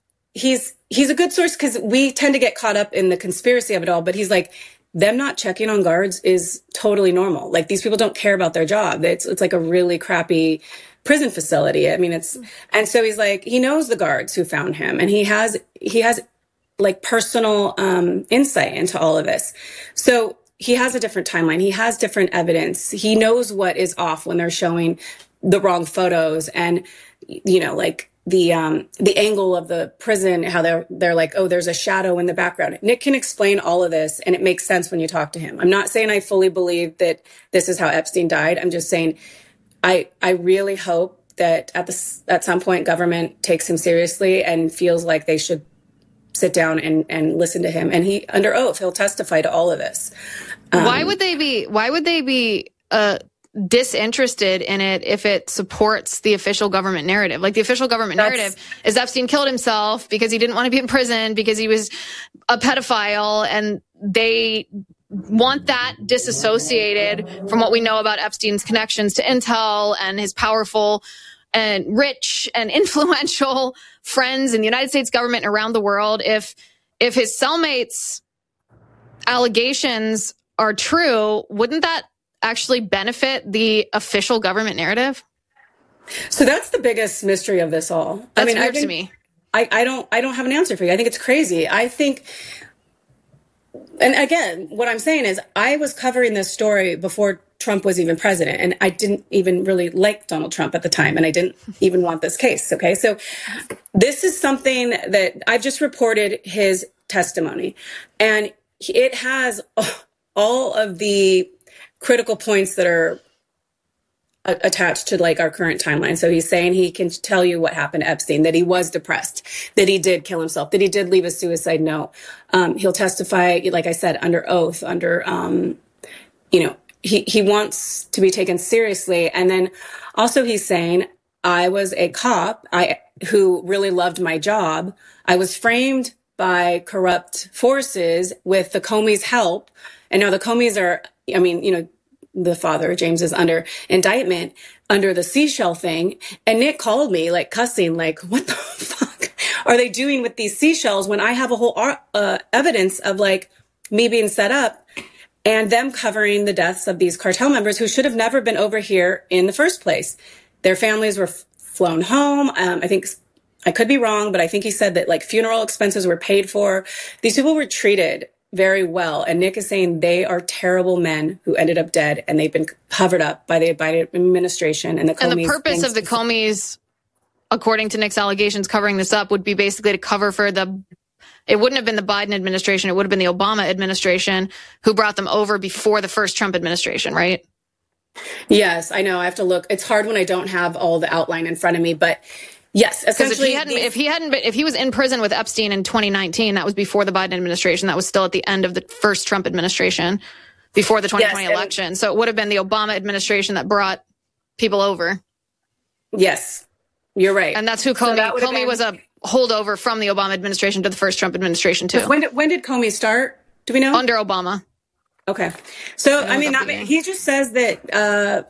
he's he's a good source because we tend to get caught up in the conspiracy of it all. But he's like, them not checking on guards is totally normal. Like, these people don't care about their job. It's it's like a really crappy prison facility. I mean, it's and so he's like, he knows the guards who found him, and he has he has. like personal um, insight into all of this. So he has a different timeline. He has different evidence. He knows what is off when they're showing the wrong photos, and, you know, like the um, the angle of the prison, how they're they're like, oh, there's a shadow in the background. Nick can explain all of this, and it makes sense when you talk to him. I'm not saying I fully believe that this is how Epstein died. I'm just saying I I really hope that at the at some point government takes him seriously and feels like they should sit down and, and listen to him. And he, under oath, he'll testify to all of this. Um, why would they be, why would they be, uh, disinterested in it if it supports the official government narrative? Like, the official government narrative is Epstein killed himself because he didn't want to be in prison, because he was a pedophile, and they want that disassociated from what we know about Epstein's connections to Intel and his powerful and rich and influential friends in the United States government and around the world. If if his cellmates' allegations are true, wouldn't that actually benefit the official government narrative? So that's the biggest mystery of this all. That's I mean, weird been, to me. I, I don't I don't have an answer for you. I think it's crazy. I think, and again, what I'm saying is I was covering this story before Trump was even president. And I didn't even really like Donald Trump at the time. And I didn't even want this case. Okay. So this is something that I've just reported his testimony. And it has all of the critical points that are attached to like our current timeline. So he's saying he can tell you what happened to Epstein, that he was depressed, that he did kill himself, that he did leave a suicide note. Um, he'll testify, like I said, under oath, under, um, you know, he, he wants to be taken seriously. And then also he's saying, I was a cop I who really loved my job. I was framed by corrupt forces with the Comey's help. And now the Comeys are, I mean, you know, the father, James, is under indictment under the seashell thing. And Nick called me like cussing, like, what the fuck are they doing with these seashells when I have a whole uh, evidence of like me being set up and them covering the deaths of these cartel members who should have never been over here in the first place. Their families were f- flown home. Um, I think I could be wrong, but I think he said that like funeral expenses were paid for. These people were treated very well. And Nick is saying they are terrible men who ended up dead and they've been covered up by the Biden administration and the Comey's. And the purpose of the Comey's, according to Nick's allegations, covering this up would be basically to cover for the, it wouldn't have been the Biden administration. It would have been the Obama administration who brought them over before the first Trump administration, right? Yes, I know. I have to look. It's hard when I don't have all the outline in front of me, but yes, essentially, if he hadn't, if he hadn't been, if he was in prison with Epstein in twenty nineteen, that was before the Biden administration. That was still at the end of the first Trump administration, before the twenty twenty yes, election. So it would have been the Obama administration that brought people over. Yes, you're right. And that's who Comey. So Comey been, was a holdover from the Obama administration to the first Trump administration too. When did when did Comey start? Do we know? Under Obama. Okay, so I, I mean, that, he just says that. Uh,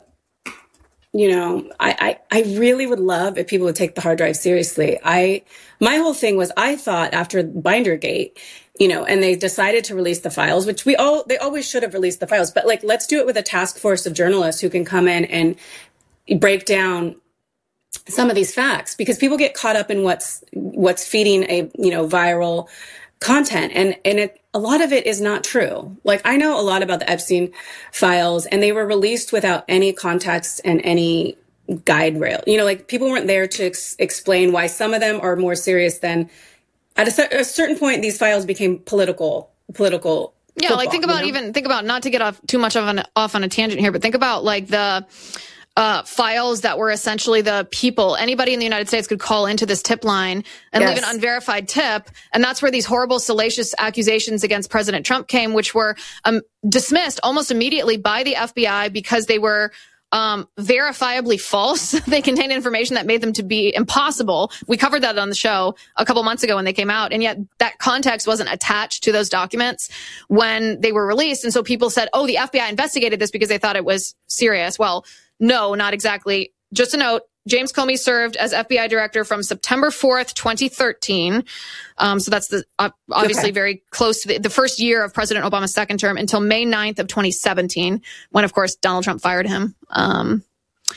You know, I, I, I really would love if people would take the hard drive seriously. I, my whole thing was I thought after Bindergate, you know, and they decided to release the files, which we all, they always should have released the files, but like, let's do it with a task force of journalists who can come in and break down some of these facts, because people get caught up in what's, what's feeding a, you know, viral content. And, and it, a lot of it is not true. Like, I know a lot about the Epstein files, and they were released without any context and any guide rail. You know, like, people weren't there to ex- explain why some of them are more serious than at a, a certain point, these files became political, political. Yeah. Football, like think about you know? even think about, not to get off too much of an off on a tangent here, but think about like the, Uh, files that were essentially the people, anybody in the United States could call into this tip line and yes. leave an unverified tip. And that's where these horrible, salacious accusations against President Trump came, which were um, dismissed almost immediately by the F B I because they were um, verifiably false. They contained information that made them to be impossible. We covered that on the show a couple months ago when they came out. And yet that context wasn't attached to those documents when they were released. And so people said, oh, the F B I investigated this because they thought it was serious. Well, no, not exactly. Just a note, James Comey served as F B I director from September fourth, twenty thirteen. Um, so that's the uh, obviously okay. very close to the, the first year of President Obama's second term, until May ninth of twenty seventeen, when, of course, Donald Trump fired him. Um,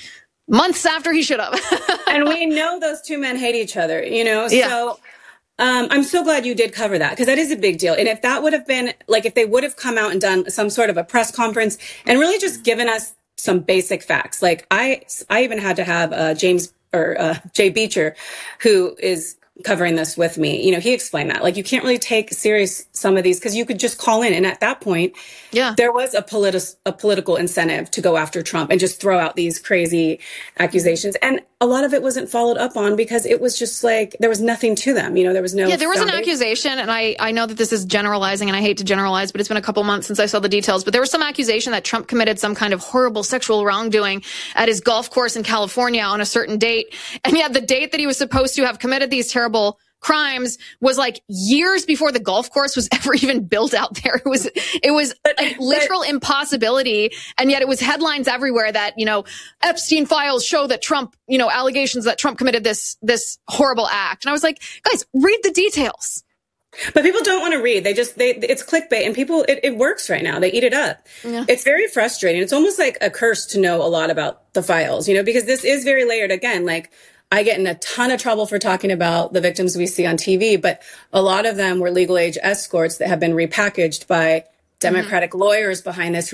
months after he should have. And we know those two men hate each other, you know? Yeah. So um, I'm so glad you did cover that, because that is a big deal. And if that would have been, like, if they would have come out and done some sort of a press conference and really just given us some basic facts. Like I, I even had to have uh, James or uh, Jay Beecher, who is covering this with me. You know, he explained that, like, you can't really take serious some of these because you could just call in. And at that point, yeah, there was a politi- a political incentive to go after Trump and just throw out these crazy accusations. And a lot of it wasn't followed up on because it was just like, there was nothing to them. You know, there was no. Yeah, there was foundation. an accusation. And I, I know that this is generalizing and I hate to generalize, but it's been a couple months since I saw the details. But there was some accusation that Trump committed some kind of horrible sexual wrongdoing at his golf course in California on a certain date. And yet the date that he was supposed to have committed these terrible crimes was like years before the golf course was ever even built out there. It was, it was a literal impossibility. And yet it was headlines everywhere that, you know, Epstein files show that Trump, you know, allegations that Trump committed this, this horrible act. And I was like, guys, read the details. But people don't want to read. They just, they, it's clickbait, and people, it, it works right now. They eat it up. Yeah. It's very frustrating. It's almost like a curse to know a lot about the files, you know, because this is very layered. Again, like, I get in a ton of trouble for talking about the victims we see on T V, but a lot of them were legal age escorts that have been repackaged by Democratic mm-hmm. lawyers behind this who have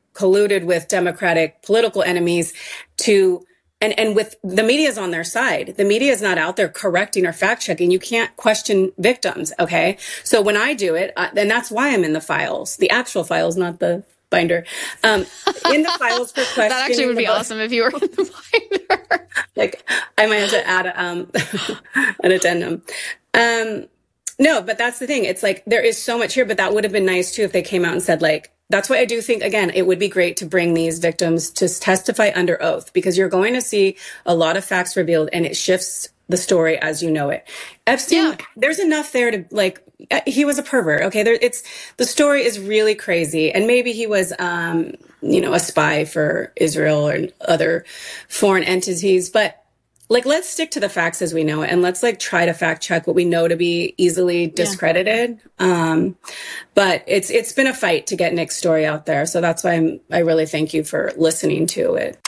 colluded with Democratic political enemies to, and, and with the media's on their side. The media is not out there correcting or fact checking. You can't question victims. Okay. So when I do it, uh, and that's why I'm in the files, the actual files, not the binder, um, in the files for questioning. That actually would be awesome if you were in the binder. Like, I might have to add a, um, an addendum. Um, no, but that's the thing. It's like, there is so much here, but that would have been nice too if they came out and said, like, that's why I do think, again, it would be great to bring these victims to testify under oath, because you're going to see a lot of facts revealed and it shifts the story as you know it. Epstein, yeah. There's enough there to, like, he was a pervert. Okay. There, it's, the story is really crazy. And maybe he was, um, you know, a spy for Israel or other foreign entities, but like, let's stick to the facts as we know it. And let's like try to fact check what we know to be easily discredited. Yeah. Um, but it's, it's been a fight to get Nick's story out there. So that's why I'm, I really thank you for listening to it.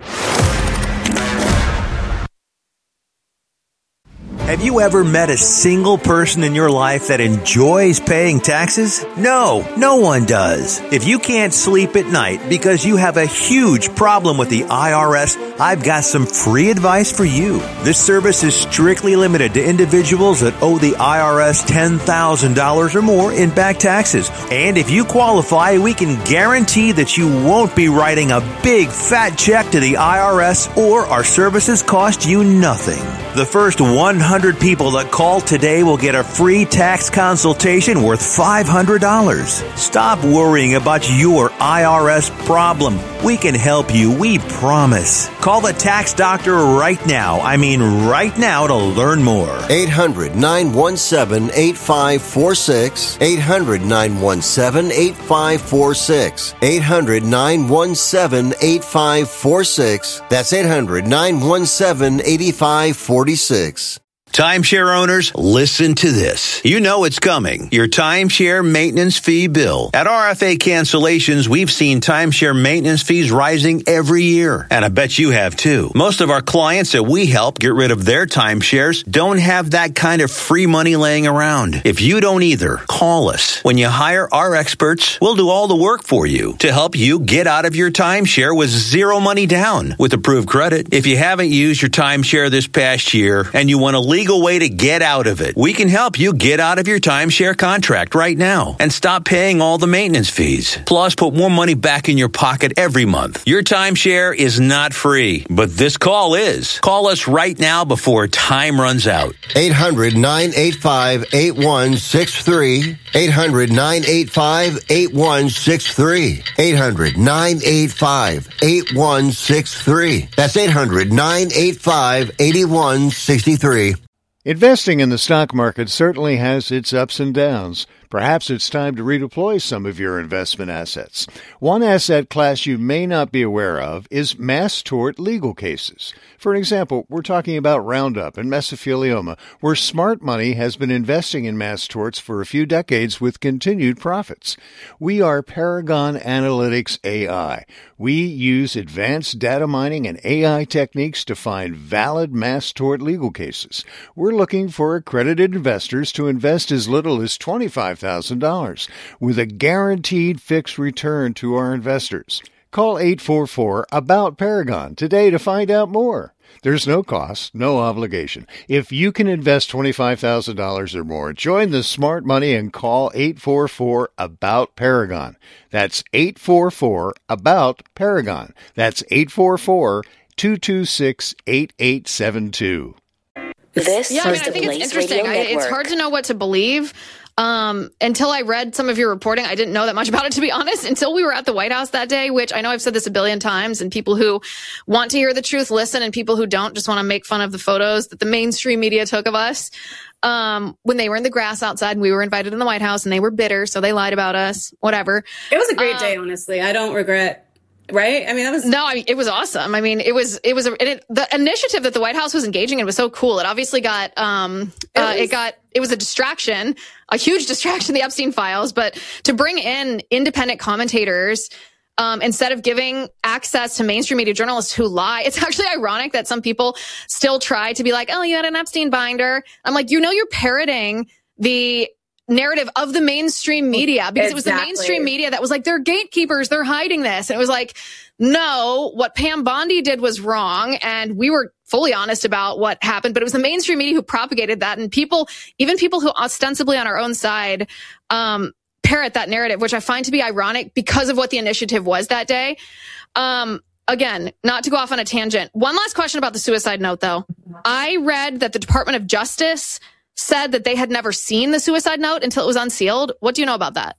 Have you ever met a single person in your life that enjoys paying taxes? No, no one does. If you can't sleep at night because you have a huge problem with the I R S, I've got some free advice for you. This service is strictly limited to individuals that owe the I R S ten thousand dollars or more in back taxes. And if you qualify, we can guarantee that you won't be writing a big fat check to the I R S, or our services cost you nothing. The first one hundred people that call today will get a free tax consultation worth five hundred dollars. Stop worrying about your I R S problem. We can help you, we promise. Call the tax doctor right now. I mean right now to learn more. eight hundred, nine one seven, eight five four six. eight hundred, nine one seven, eight five four six. eight hundred, nine one seven, eight five four six. That's eight hundred, nine one seven, eight five four six. Timeshare owners, listen to this. You know it's coming. Your timeshare maintenance fee bill. At R F A Cancellations, we've seen timeshare maintenance fees rising every year. And I bet you have too. Most of our clients that we help get rid of their timeshares don't have that kind of free money laying around. If you don't either, call us. When you hire our experts, we'll do all the work for you to help you get out of your timeshare with zero money down with approved credit. If you haven't used your timeshare this past year and you want to legal way to get out of it, we can help you get out of your timeshare contract right now and stop paying all the maintenance fees. Plus, put more money back in your pocket every month. Your timeshare is not free, but this call is. Call us right now before time runs out. eight hundred, nine eight five, eight one six three. eight hundred, nine eight five, eight one six three. eight hundred, nine eight five, eight one six three. That's eight hundred, nine eight five, eight one six three. Investing in the stock market certainly has its ups and downs. Perhaps it's time to redeploy some of your investment assets. One asset class you may not be aware of is mass tort legal cases. For example, we're talking about Roundup and mesothelioma, where smart money has been investing in mass torts for a few decades with continued profits. We are Paragon Analytics A I. We use advanced data mining and A I techniques to find valid mass tort legal cases. We're looking for accredited investors to invest as little as twenty-five thousand dollars with a guaranteed fixed return to our investors. Call eight four four, A B O U T, Paragon today to find out more. There's no cost, no obligation. If you can invest twenty-five thousand dollars or more, join the smart money and call eight four four, A B O U T, Paragon. That's eight four four, A B O U T, Paragon. That's eight four four, two two six, eight eight seven two. This yeah, I mean, I think it's interesting. I, it's hard to know what to believe. Um, until I read some of your reporting, I didn't know that much about it, to be honest, until we were at the White House that day, which I know I've said this a billion times, and people who want to hear the truth listen, and people who don't just want to make fun of the photos that the mainstream media took of us. Um, when they were in the grass outside and we were invited in the White House and they were bitter, so they lied about us, whatever. It was a great um, day, honestly. I don't regret. Right? I mean, that was no. I mean, it was awesome. I mean, it was it was a, it, the initiative that the White House was engaging in was so cool. It obviously got um it, uh, was, it got it was a distraction, a huge distraction, the Epstein files. But to bring in independent commentators um, instead of giving access to mainstream media journalists who lie, it's actually ironic that some people still try to be like, oh, you had an Epstein binder. I'm like, you know, you're parroting the narrative of the mainstream media, because exactly. It was the mainstream media that was like, they're gatekeepers, they're hiding this. And it was like, no, what Pam Bondi did was wrong. And we were fully honest about what happened, but it was the mainstream media who propagated that. And people, even people who ostensibly on our own side, um, parrot that narrative, which I find to be ironic because of what the initiative was that day. Um, again, not to go off on a tangent. One last question about the suicide note, though. I read that the Department of Justice said that they had never seen the suicide note until it was unsealed. What do you know about that?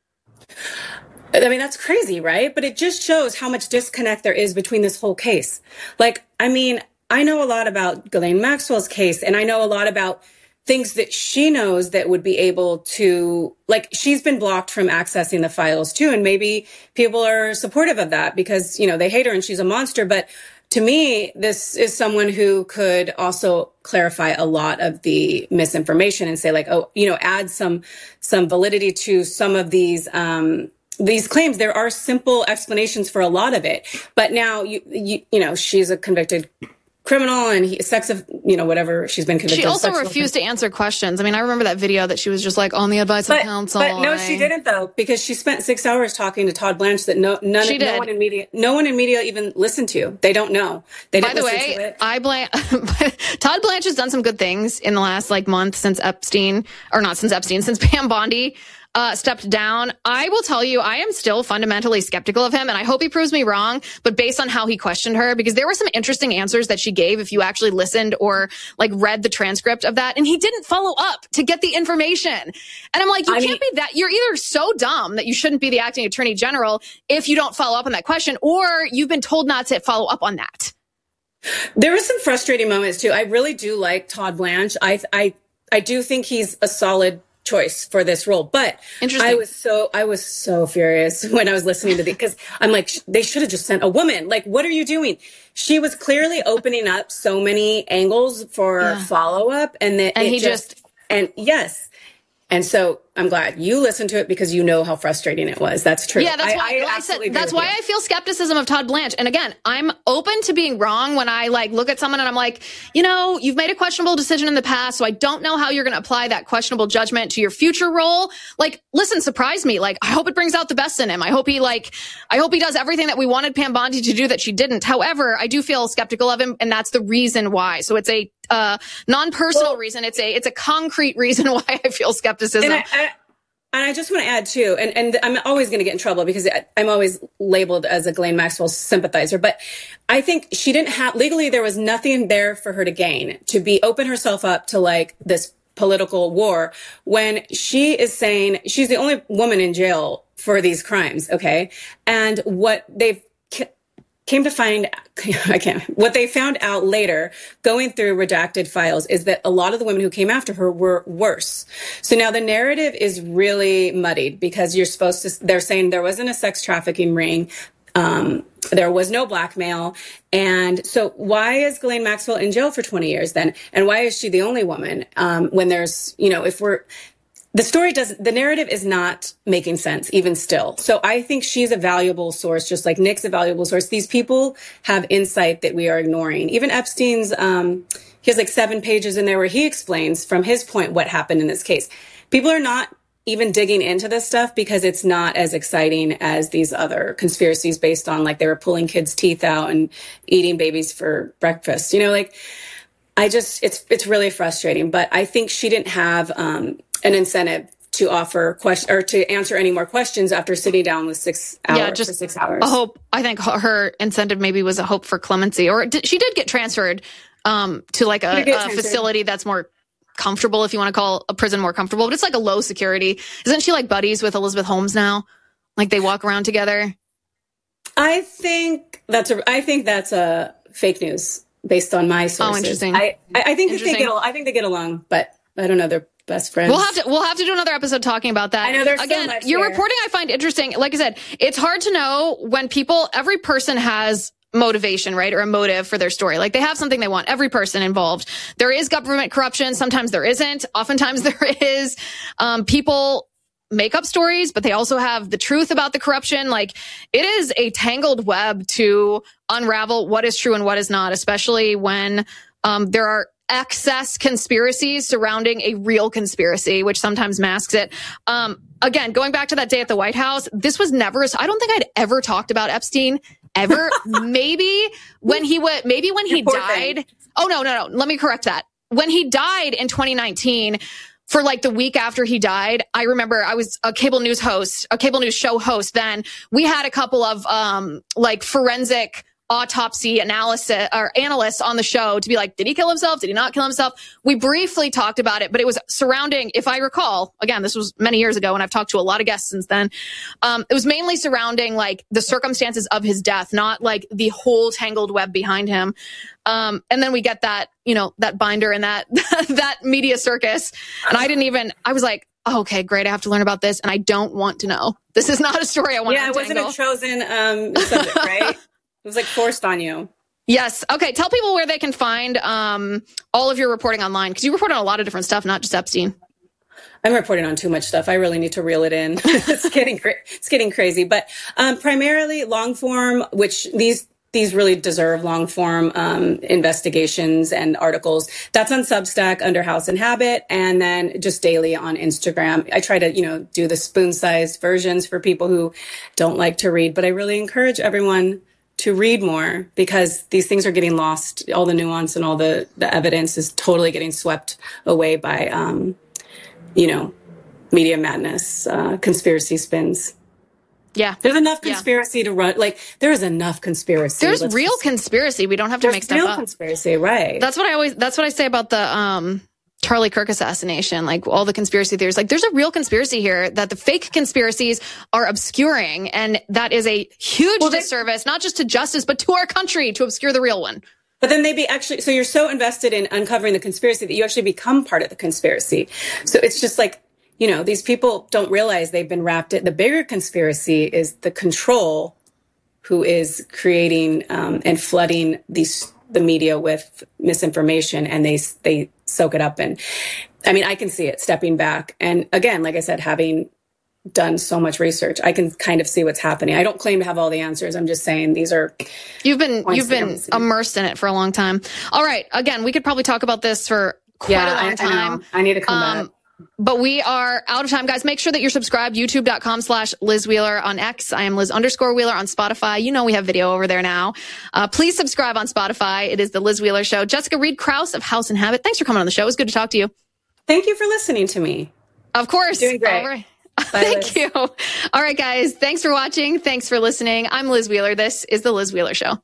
I mean, that's crazy, right? But it just shows how much disconnect there is between this whole case. Like, I mean, I know a lot about Ghislaine Maxwell's case, and I know a lot about things that she knows that would be able to, like, she's been blocked from accessing the files too. And maybe people are supportive of that because, you know, they hate her and she's a monster. But to me, this is someone who could also clarify a lot of the misinformation and say, like, oh, you know, add some some validity to some of these um, these claims. There are simple explanations for a lot of it. But now, you you, you know, she's a convicted criminal and he, sex of, you know, whatever she's been convicted of. She also of refused to answer questions. I mean, I remember that video that she was just like, on the advice but, of counsel. But no, I... she didn't though, because she spent six hours talking to Todd Blanche that no, none, she no did. one in media, no one in media even listened to. They don't know. They didn't By the listen way, to it. I blame Todd Blanche has done some good things in the last like month since Epstein, or not since Epstein, since Pam Bondi uh, stepped down. I will tell you, I am still fundamentally skeptical of him, and I hope he proves me wrong, but based on how he questioned her, because there were some interesting answers that she gave if you actually listened or like read the transcript of that, and he didn't follow up to get the information. And I'm like, you I can't mean, be that, you're either so dumb that you shouldn't be the acting attorney general if you don't follow up on that question, or you've been told not to follow up on that. There were some frustrating moments too. I really do like Todd Blanche. I, I, I do think he's a solid choice for this role, but I was so I was so furious when I was listening to the because I'm like, they should have just sent a woman. Like, what are you doing? She was clearly opening up so many angles for yeah. follow up, and that and it he just, just and yes, and so I'm glad you listened to it because you know how frustrating it was. That's true. Yeah, that's I, why I I said, that's why you. I feel skepticism of Todd Blanche. And again, I'm open to being wrong when I like look at someone and I'm like, you know, you've made a questionable decision in the past, so I don't know how you're going to apply that questionable judgment to your future role. Like, listen, surprise me. Like, I hope it brings out the best in him. I hope he like, I hope he does everything that we wanted Pam Bondi to do that she didn't. However, I do feel skeptical of him, and that's the reason why. So it's a uh, non-personal well, reason. It's a it's a concrete reason why I feel skepticism. And I, I, And I just want to add too, and, and I'm always going to get in trouble because I'm always labeled as a Ghislaine Maxwell sympathizer, but I think she didn't have, legally there was nothing there for her to gain, to be open herself up to like this political war when she is saying she's the only woman in jail for these crimes, okay? And what they've came to find, I can't, what they found out later going through redacted files is that a lot of the women who came after her were worse. So now the narrative is really muddied because you're supposed to, they're saying there wasn't a sex trafficking ring. Um, there was no blackmail. And so why is Ghislaine Maxwell in jail for twenty years then? And why is she the only woman? Um, when there's, you know, if we're, the story doesn't, the narrative is not making sense even still. So I think she's a valuable source, just like Nick's a valuable source. These people have insight that we are ignoring. Even Epstein's, um, he has like seven pages in there where he explains from his point what happened in this case. People are not even digging into this stuff because it's not as exciting as these other conspiracies based on like they were pulling kids' teeth out and eating babies for breakfast. You know, like I just, it's, it's really frustrating, but I think she didn't have, um, an incentive to offer question or to answer any more questions after sitting down with six hours yeah, just for six hours. A hope. I think her incentive maybe was a hope for clemency, or did, she did get transferred um, to like a, a facility that's more comfortable, if you want to call a prison more comfortable, but it's like a low security. Isn't she like buddies with Elizabeth Holmes now? Like they walk around together. I think that's a. I think that's a fake news based on my sources. Oh, interesting. I I think that they get. I think they get along, but I don't know. They're best friends. We'll have to we'll have to do another episode talking about that. I know there's Again, so much your there. reporting I find interesting. Like I said, it's hard to know when people, every person has motivation, right? Or a motive for their story. Like they have something they want. Every person involved. There is government corruption. Sometimes there isn't. Oftentimes there is. Um, people make up stories, but they also have the truth about the corruption. Like it is a tangled web to unravel what is true and what is not, especially when um, there are excess conspiracies surrounding a real conspiracy, which sometimes masks it. Um, again, going back to that day at the White House, this was never, I don't think I'd ever talked about Epstein ever. maybe when he would, maybe when he died. Thing. Oh, no, no, no. Let me correct that. When he died in twenty nineteen, for like the week after he died, I remember I was a cable news host, a cable news show host then. We had a couple of um like forensic autopsy analysis or analysts on the show to be like, did he kill himself? Did he not kill himself? We briefly talked about it, but it was surrounding, if I recall, again, this was many years ago and I've talked to a lot of guests since then. Um, it was mainly surrounding like the circumstances of his death, not like the whole tangled web behind him. Um, and then we get that, you know, that binder and that, that media circus. And I didn't even, I was like, oh, okay, great. I have to learn about this. And I don't want to know. This is not a story I want yeah, to Yeah, it wasn't a chosen um, subject, right? It was like forced on you. Yes. Okay. Tell people where they can find um, all of your reporting online, because you report on a lot of different stuff, not just Epstein. I'm reporting on too much stuff. I really need to reel it in. it's getting cra- it's getting crazy. But um, primarily long form, which these these really deserve long form um, investigations and articles. That's on Substack under House and Habit, and then just daily on Instagram. I try to, you know, do the spoon-sized versions for people who don't like to read, but I really encourage everyone to read more, because these things are getting lost. All the nuance and all the, the evidence is totally getting swept away by, um, you know, media madness, uh, conspiracy spins. Yeah. There's enough conspiracy yeah. to run. Like, there is enough conspiracy. There's Let's real just, conspiracy. We don't have to make stuff real up. Conspiracy, right. That's what I always, that's what I say about the, um, Charlie Kirk assassination, like all the conspiracy theories. Like, there's a real conspiracy here that the fake conspiracies are obscuring. And that is a huge well, they, disservice, not just to justice, but to our country, to obscure the real one. But then they be actually, so you're so invested in uncovering the conspiracy that you actually become part of the conspiracy. So it's just like, you know, these people don't realize they've been wrapped in. The bigger conspiracy is the control who is creating um, and flooding these the media with misinformation, and they they soak it up. And I mean, I can see it stepping back. And again, like I said, having done so much research, I can kind of see what's happening. I don't claim to have all the answers. I'm just saying these are you've been you've been immersed in it for a long time. All right, again, we could probably talk about this for quite yeah, a long I, time. I, I need to come um, back. But we are out of time, guys. Make sure that you're subscribed. YouTube.com slash Liz Wheeler on X. I am Liz underscore Wheeler on Spotify. You know we have video over there now. Uh, please subscribe on Spotify. It is the Liz Wheeler Show. Jessica Reed Krause of House and Habit, thanks for coming on the show. It was good to talk to you. Thank you for listening to me. Of course. You're doing great. All right. Bye, Thank Liz. you. All right, guys. Thanks for watching. Thanks for listening. I'm Liz Wheeler. This is the Liz Wheeler Show.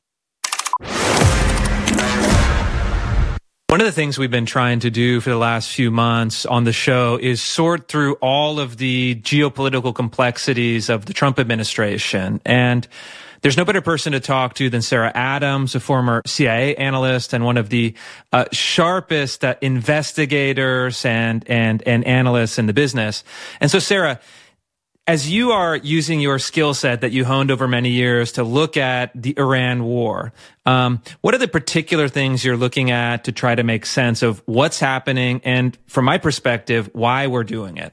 One of the things we've been trying to do for the last few months on the show is sort through all of the geopolitical complexities of the Trump administration. And there's no better person to talk to than Sarah Adams, a former C I A analyst and one of the uh, sharpest uh, investigators and, and, and analysts in the business. And so, Sarah, as you are using your skill set that you honed over many years to look at the Iran war, um, what are the particular things you're looking at to try to make sense of what's happening and, from my perspective, why we're doing it?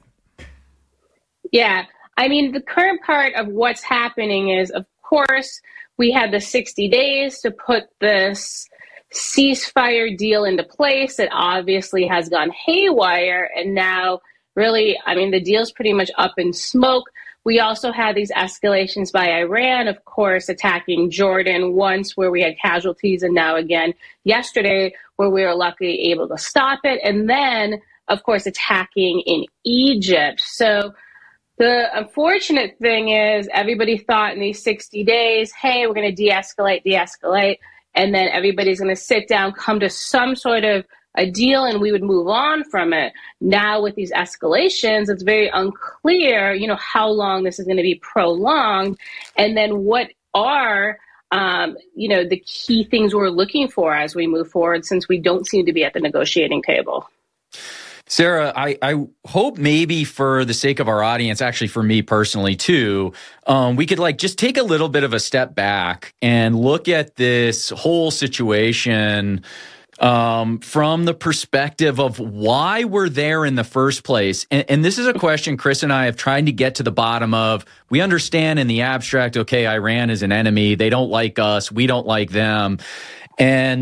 Yeah, I mean, the current part of what's happening is, of course, we had the sixty days to put this ceasefire deal into place. It obviously has gone haywire, and now really, I mean, the deal's pretty much up in smoke. We also had these escalations by Iran, of course, attacking Jordan once where we had casualties, and now again yesterday where we were luckily able to stop it. And then, of course, attacking in Egypt. So the unfortunate thing is everybody thought in these sixty days, hey, we're going to de-escalate, de-escalate, and then everybody's going to sit down, come to some sort of a deal, and we would move on from it. Now with these escalations, it's very unclear, you know, how long this is going to be prolonged, and then what are, um, you know, the key things we're looking for as we move forward, since we don't seem to be at the negotiating table. Sarah, I, I hope maybe for the sake of our audience, actually for me personally too, um, we could like just take a little bit of a step back and look at this whole situation um, from the perspective of why we're there in the first place. And, and this is a question Chris and I have tried to get to the bottom of. We understand in the abstract, okay, Iran is an enemy. They don't like us. We don't like them. And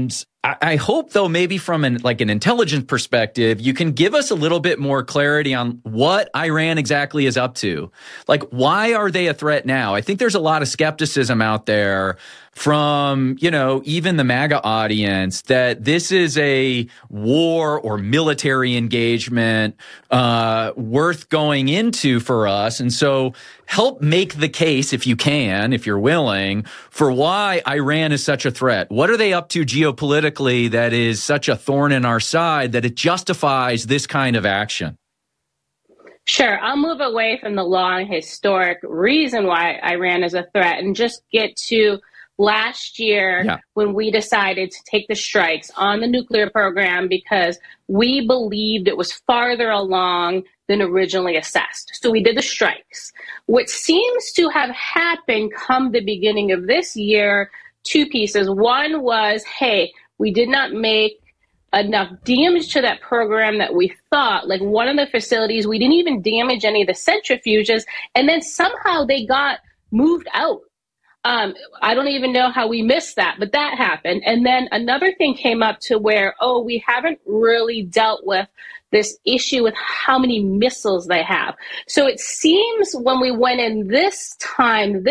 I hope, though, maybe from an like an intelligence perspective, you can give us a little bit more clarity on what Iran exactly is up to. Like, why are they a threat now? I think there's a lot of skepticism out there from, you know, even the MAGA audience that this is a war or military engagement uh, worth going into for us. And so help make the case, if you can, if you're willing, for why Iran is such a threat. What are they up to geopolitically that is such a thorn in our side that it justifies this kind of action? Sure. I'll move away from the long historic reason why Iran is a threat and just get to last year yeah. when we decided to take the strikes on the nuclear program because we believed it was farther along than originally assessed. So we did the strikes. What seems to have happened come the beginning of this year, two pieces. One was, hey, we did not make enough damage to that program that we thought. Like one of the facilities, we didn't even damage any of the centrifuges. And then somehow they got moved out. Um, I don't even know how we missed that, but that happened. And then another thing came up to where, oh, we haven't really dealt with this issue with how many missiles they have. So it seems when we went in this time,